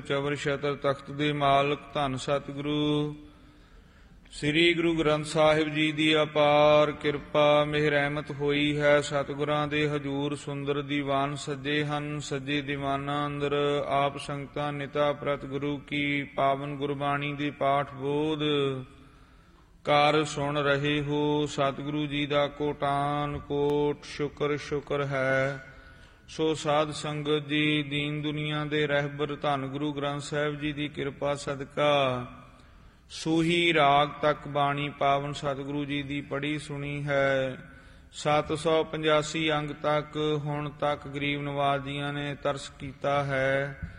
ਚਵਰ ਛਤਰ ਤਖਤ ਦੇ ਮਾਲਕ ਧੰਨ ਸਤਿਗੁਰੂ ਸ੍ਰੀ ਗੁਰੂ ਗ੍ਰੰਥ ਸਾਹਿਬ ਜੀ ਦੀ ਅਪਾਰ ਕਿਰਪਾ ਮਿਹਰ ਰਹਿਮਤ ਹੋਈ ਹੈ। ਸਤਿਗੁਰਾਂ ਦੇ ਹਜੂਰ ਸੁੰਦਰ ਦੀਵਾਨ ਸਜੇ ਹਨ। ਸਜੇ ਦੀਵਾਨਾਂ ਅੰਦਰ ਆਪ ਸੰਗਤਾਂ ਨਿਤਾ ਪ੍ਰਤ ਗੁਰੂ ਕੀ ਪਾਵਨ ਗੁਰਬਾਣੀ ਦੇ ਪਾਠ ਬੋਧ ਕਰ ਸੁਣ ਰਹੇ ਹੋ। ਸਤਿਗੁਰੂ ਜੀ ਦਾ ਕੋਟਾਨ ਕੋਟ ਸ਼ੁਕਰ ਸ਼ੁਕਰ ਹੈ। ਸੋ ਸਾਧ ਸੰਗਤ ਜੀ, ਦੀਨ ਦੁਨੀਆ ਦੇ ਰਹਿਬਰ ਧੰਨ ਗੁਰੂ ਗ੍ਰੰਥ ਸਾਹਿਬ ਜੀ ਦੀ ਕਿਰਪਾ ਸਦਕਾ ਸੂਹੀ ਰਾਗ ਤੱਕ ਬਾਣੀ ਪਾਵਨ ਸਤਿਗੁਰੂ ਜੀ ਦੀ ਪੜ੍ਹੀ ਸੁਣੀ ਹੈ। 785 ਅੰਗ ਤੱਕ ਹੁਣ ਤੱਕ ਗਰੀਬ ਨਵਾਜ਼ ਜੀਆਂ ਨੇ ਤਰਸ ਕੀਤਾ ਹੈ।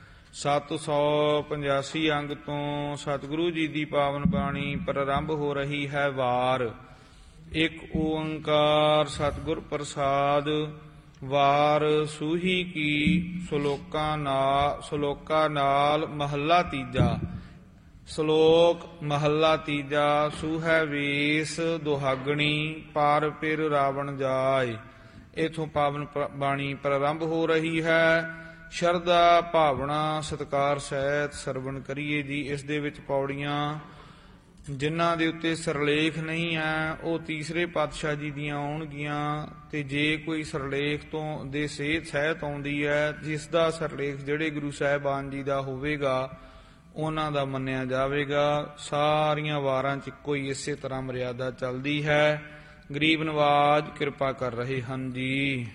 785 ਅੰਗ ਤੋਂ ਸਤਿਗੁਰੂ ਜੀ ਦੀ ਪਾਵਨ ਬਾਣੀ ਪ੍ਰਾਰੰਭ ਹੋ ਰਹੀ ਹੈ। ਵਾਰ ਇੱਕ ਓੰਕਾਰ ਸਤਿਗੁਰ ਪ੍ਰਸਾਦ। ਵਾਰ ਸੂਹੀ ਕੀ ਸਲੋਕਾ ਨਾਲ ਮਹੱਲਾ ਤੀਜਾ। ਸ਼ਲੋਕ ਮਹੱਲਾ ਤੀਜਾ। ਸੂਹੈ ਵੇਸ ਦੁਹਾਗਣੀ ਪਾਰ ਪਿਰ ਰਾਵਣ ਜਾਏ। ਇਥੋਂ ਪਾਵਨ ਬਾਣੀ ਪ੍ਰਾਰੰਭ ਹੋ ਰਹੀ ਹੈ। ਸ਼ਰਧਾ ਭਾਵਨਾ ਸਤਿਕਾਰ ਸਹਿਤ ਸਰਵਣ ਕਰੀਏ ਜੀ। ਇਸ ਦੇ ਵਿੱਚ ਪੌੜੀਆਂ ਜਿਨ੍ਹਾਂ ਦੇ ਉੱਤੇ ਸਿਰਲੇਖ ਨਹੀਂ ਹੈ ਉਹ ਤੀਸਰੇ ਪਾਤਸ਼ਾਹ ਜੀ ਦੀਆਂ ਆਉਣਗੀਆਂ, ਤੇ ਜੇ ਕੋਈ ਸਿਰਲੇਖ ਤੋਂ ਦੇ ਸਹਿਤ ਆਉਂਦੀ ਹੈ ਜਿਸ ਦਾ ਸਿਰਲੇਖ ਜਿਹੜੇ ਗੁਰੂ ਸਾਹਿਬਾਨ ਜੀ ਦਾ ਹੋਵੇਗਾ ਉਹਨਾਂ ਦਾ ਮੰਨਿਆ ਜਾਵੇਗਾ। ਸਾਰੀਆਂ ਵਾਰਾਂ 'ਚ ਕੋਈ ਇਸੇ ਤਰ੍ਹਾਂ ਮਰਿਆਦਾ ਚੱਲਦੀ ਹੈ। ਗਰੀਬ ਨਵਾਜ਼ ਕਿਰਪਾ ਕਰ ਰਹੇ ਹਨ ਜੀ।